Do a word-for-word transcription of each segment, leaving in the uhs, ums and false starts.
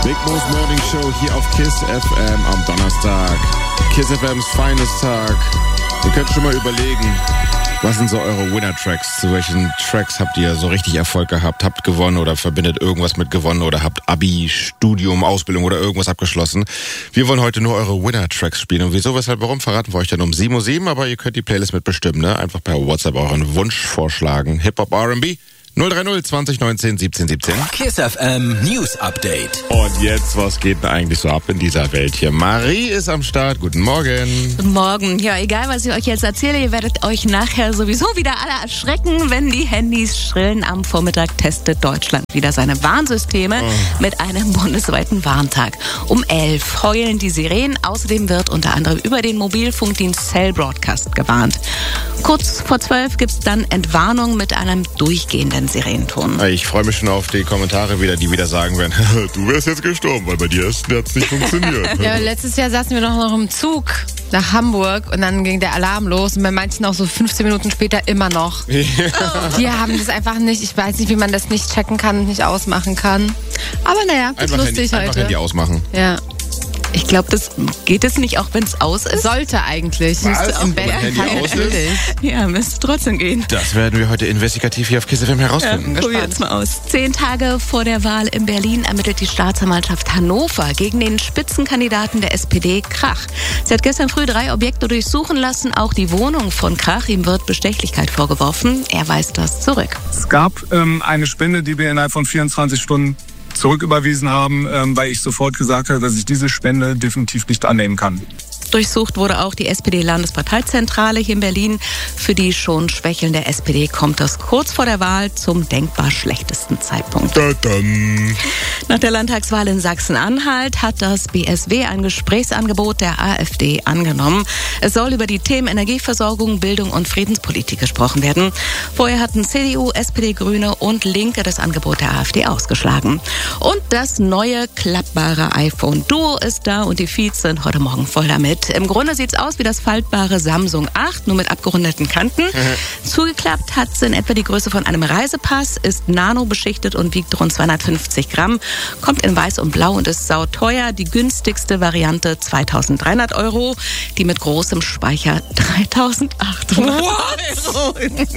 Big Mo's Morning Show hier auf KISS F M am Donnerstag. KISS F Ms Finest-Tag. Ihr könnt schon mal überlegen, was sind so eure Winner-Tracks? Zu welchen Tracks habt ihr so richtig Erfolg gehabt? Habt gewonnen oder verbindet irgendwas mit gewonnen oder habt Abi, Studium, Ausbildung oder irgendwas abgeschlossen? Wir wollen heute nur eure Winner-Tracks spielen. Und wieso, weshalb, warum, verraten wir euch dann um sieben Uhr sieben. Aber ihr könnt die Playlist mitbestimmen, ne? Einfach per WhatsApp euren Wunsch vorschlagen. Hip-Hop, R and B. null drei null zwanzig neunzehn siebzehn siebzehn. KISS F M News Update. Und jetzt, was geht denn eigentlich so ab in dieser Welt hier? Marie ist am Start. Guten Morgen. Guten Morgen. Ja, egal, was ich euch jetzt erzähle, ihr werdet euch nachher sowieso wieder alle erschrecken, wenn die Handys schrillen. Am Vormittag testet Deutschland wieder seine Warnsysteme oh. mit einem bundesweiten Warntag. Um elf heulen die Sirenen. Außerdem wird unter anderem über den Mobilfunkdienst Cell Broadcast gewarnt. Kurz vor zwölf gibt es dann Entwarnung mit einem durchgehenden Sirenenton. Ich freue mich schon auf die Kommentare wieder, die wieder sagen werden, du wärst jetzt gestorben, weil bei dir hat es nicht funktioniert. Ja, letztes Jahr saßen wir doch noch im Zug nach Hamburg und dann ging der Alarm los und bei manchen auch so fünfzehn Minuten später immer noch. Ja. Die haben das einfach nicht, ich weiß nicht, wie man das nicht checken kann und nicht ausmachen kann. Aber naja, das ist lustig Handy, heute. Einfach Handy ausmachen. Ja. Ich glaube, das geht es nicht, auch wenn es aus ist? Sollte eigentlich. Was? Im Bett Handy aus ist? Ja, müsste trotzdem gehen. Das werden wir heute investigativ hier auf KISS F M herausfinden. Ja, probieren wir mal aus. Zehn Tage vor der Wahl in Berlin ermittelt die Staatsanwaltschaft Hannover gegen den Spitzenkandidaten der S P D, Krach. Sie hat gestern früh drei Objekte durchsuchen lassen, auch die Wohnung von Krach. Ihm wird Bestechlichkeit vorgeworfen. Er weist das zurück. Es gab ähm, eine Spende, die wir innerhalb von vierundzwanzig Stunden zurücküberwiesen haben, ähm, weil ich sofort gesagt habe, dass ich diese Spende definitiv nicht annehmen kann. Durchsucht wurde auch die S P D-Landesparteizentrale hier in Berlin. Für die schon schwächelnde S P D kommt es kurz vor der Wahl zum denkbar schlechtesten Zeitpunkt. Da -dum. Nach der Landtagswahl in Sachsen-Anhalt hat das B S W ein Gesprächsangebot der AfD angenommen. Es soll über die Themen Energieversorgung, Bildung und Friedenspolitik gesprochen werden. Vorher hatten C D U, S P D, Grüne und Linke das Angebot der AfD ausgeschlagen. Und das neue klappbare iPhone Duo ist da und die Feeds sind heute Morgen voll damit. Im Grunde sieht es aus wie das faltbare Samsung acht, nur mit abgerundeten Kanten. Mhm. Zugeklappt hat es in etwa die Größe von einem Reisepass, ist nano beschichtet und wiegt rund zweihundertfünfzig Gramm. Kommt in weiß und blau und ist sauteuer. Die günstigste Variante zweitausenddreihundert Euro, die mit großem Speicher dreitausendachthundert Euro.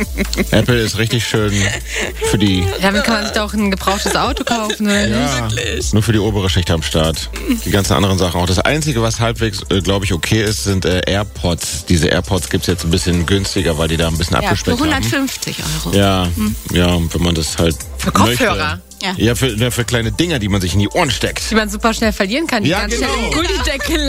Apple ist richtig schön für die... Ja, dann kann man sich doch ein gebrauchtes Auto kaufen, oder ja, nicht? Nur für die obere Schicht am Start. Die ganzen anderen Sachen auch. Das Einzige, was halbwegs, äh, glaube ich, okay ist, sind äh, AirPods. Diese AirPods gibt es jetzt ein bisschen günstiger, weil die da ein bisschen ja, abgespeckt für hundertfünfzig Euro. Ja, hm. ja, wenn man das halt für Kopfhörer. Möchte. Ja, ja für, für kleine Dinger, die man sich in die Ohren steckt. Die man super schnell verlieren kann. Die ja, ganz genau. schnell im Gullideckel